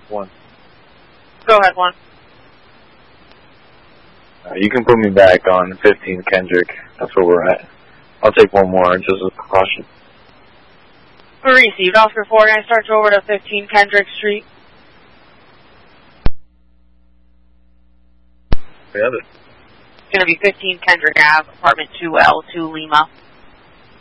1. Go ahead, 1. You can put me back on 15 Kendrick. That's where we're at. I'll take one more just as a precaution. Received. Oscar 4, can I start you over to 15 Kendrick Street? We have it. It's going to be 15 Kendrick Ave, apartment 2L, 2 Lima.